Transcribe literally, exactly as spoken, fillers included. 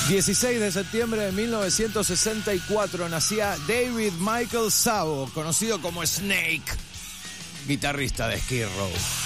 dieciséis de septiembre de mil novecientos sesenta y cuatro nacía David Michael Sabo, conocido como Snake, guitarrista de Skid Row.